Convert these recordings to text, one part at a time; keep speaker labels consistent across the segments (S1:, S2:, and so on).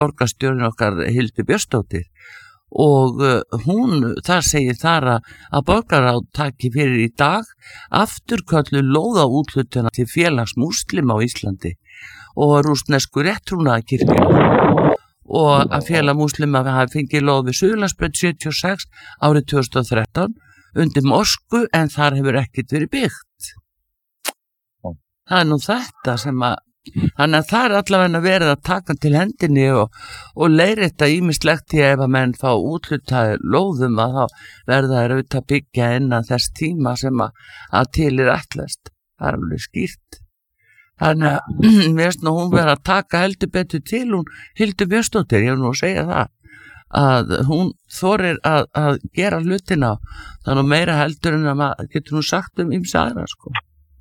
S1: borgarstjórinn okkar Hildur Björnsdóttir og það segir þar að borgarráð taki fyrir í dag afturköllu lóðaúthlutuna til félags múslima á Íslandi og rússnesku réttrúnaðarkirkjunnar og að félag múslima hafi fengið lóð við Suðurlandsbraut 76 árið 2013 undir Moskvu en þar hefur ekkert verið byggt. Það nú þetta sem þannig að það allavega verið að taka til hendinni og leiðrétta ýmislegt því ef að menn fá úthlutaði lóðum að þá verða þeir auðvitað að byggja innan þess tíma sem að til ætlast. Það alveg skýrt. Þannig að mér finnst nú hún verið að taka heldur betur til hún Hildur Björnsdóttir, ég vil nú segja það að hún þorir að gera hlutina þannig meira heldur en að maður getur nú sagt ýmsa aðra sko.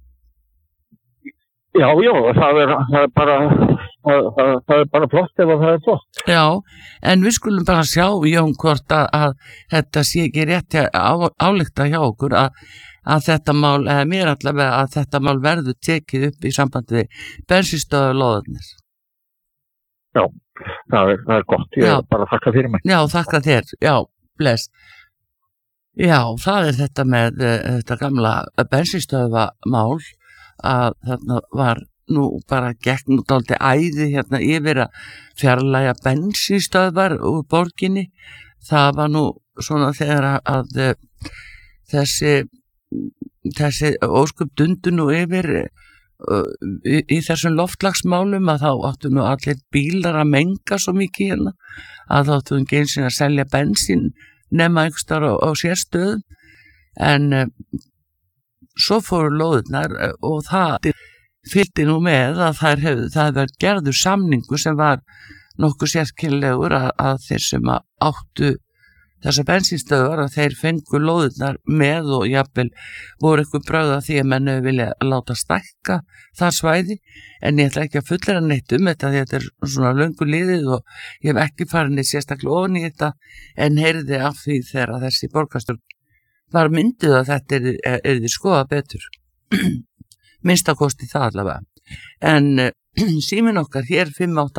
S2: Já, það er bara flott ef það er flott.
S1: Já, en við skulum bara sjá, Jón, hvort að þetta sé ekki rétt álykta hjá okkur að þetta mál, eða mér allavega að þetta mál verður tekið upp í sambandi við bensinstöðvar lóðarnir.
S2: Já, það er gott, ég bara þakka fyrir mig.
S1: Já, þakka þér, já, bless. Já, það er þetta með þetta gamla bensinstöðvarmál að þarna var nú bara gekk nú dálítið æði hérna yfir að fjarlægja bensinstöðvar úr borginni. Það var nú svona þegar að þessi ósköp dundu nú yfir í þessum loftslagsmálum að þá áttu nú allir bílar að menga svo mikið hérna að þá áttu ekki eins og að selja bensín nema einhverstaðar á sérstöðum en svo fóru lóðirnar og það fylgdi nú með að það var gerður samningu sem var nokkuð sérkennilegur að þeir sem áttu þessar bensinstöðvar að þeir fengu lóðirnar með og jafnvel voru eitthvað brögð af því að menn vilja láta stækka það svæði en ég ætla ekki að fullera neitt þetta því að þetta er svona löngu liðið og ég hef ekki farið neitt sérstaklega ofan í þetta en heyrði af því þegar þessi borgarstjórn var myndið að þetta er því skoða betur minnstakosti það allavega en síminn okkar hér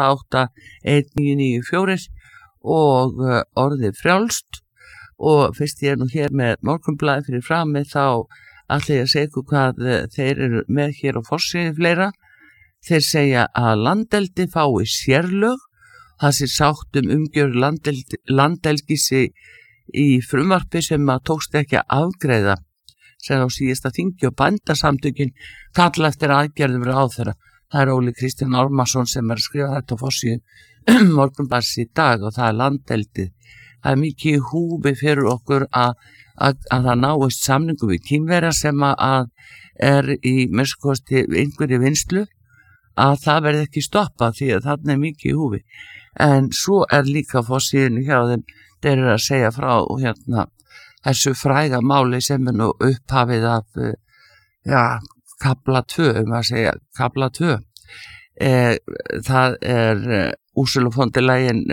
S1: 588-1994 og orðið frjálst og fyrst ég nú hér með Morgunblaðið fyrir frammi þá ætla ég að segja ykkur hvað þeir eru með hér á forsíðu fleira þeir segja að landeldi fái sérlög það sé sátt umgjörð landelgisi í frumvarpi sem tókst ekki að afgreiða sem á síðasta þingi og bændasamtökin kalla eftir aðgerðum ráðherra. Það er Óli Kristján Ármarsson sem er að skrifa þetta á forsíðu Morgunblaðs í dag og það er landeldið. Það er mikið í húfi fyrir okkur að það náist samningu við Kínverja sem að er í mestkosti einhverju vinslu að það verði ekki stoppað því að þarna er mikið í húfi. En svo er líka forsíðinu hjá þeim þeir eru að segja frá hérna þessu fræga máli sem er nú upphafið af kafla 2, að segja kafla 2. Það er Ursula von der Leyen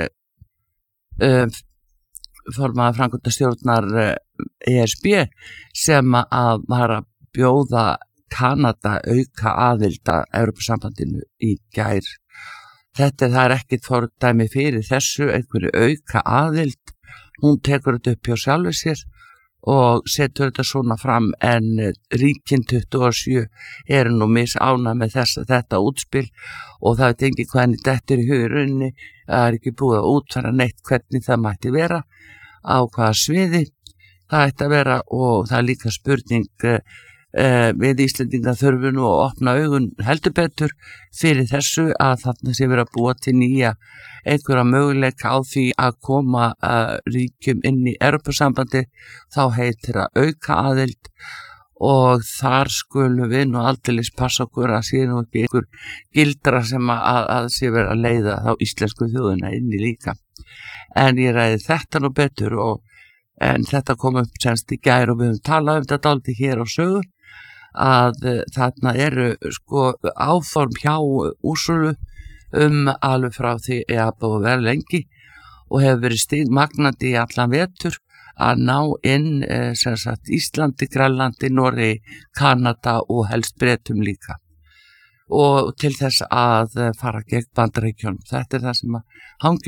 S1: formaður framkvæmdastjórnar ESB sem að var að bjóða Kanada auka aðild að Evrópusambandinu í gær. Það er ekkert fordæmi fyrir þessu einhverju auka aðild. Hún tekur þetta upp hjá sjálfur sér og setur þetta svona fram en ríkin 27 eru nú misánað með þetta útspil og það veit enginn hvað henni dettur í hugurunni, það er ekki búið að útfæra neitt hvernig það mætti vera, á hvaða sviði það ætti að vera og það er líka spurning við Íslendinga þurfum nú að opna augun heldur betur fyrir þessu að þarna sé verið að búa til nýja einhverja möguleika á því að koma ríkjum inn í Evrópusambandi þá heitir að auka aðild og þar skulum við nú aldeilis passa okkur að sé nú ekki einhver gildra sem að sé verið að leiða þá íslensku þjóðina inn í líka en ég ræði þetta nú betur en þetta kom upp semst í gær og við höfum talað þetta dálítið hér á sögu að þarna eru sko áform hjá Úrsulu alveg frá því að búið að vera lengi og hefur verið stigmagnandi í allan vetur að ná inn sem sagt Íslandi, Grænlandi, Noregi, Kanada og helst Bretum líka og til þess að fara gegn Bandaríkjunum. Þetta er það sem hangir